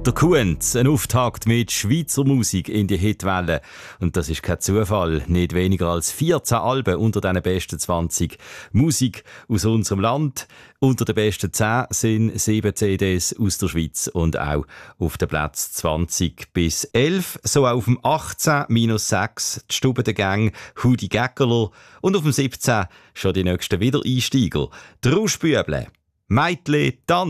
Der Kunz, ein Auftakt mit Schweizer Musik in die Hitwelle. Und das ist kein Zufall. Nicht weniger als 14 Alben unter den besten 20 Musik aus unserem Land. Unter den besten 10 sind 7 CDs aus der Schweiz und auch auf den Platz 20 bis 11. So auf dem 18-6 die Stube der Gang Hudi Gäckerler und auf dem 17 schon die nächsten Wiedereinsteiger. Die Rauschbüble, Meitli, Tanz.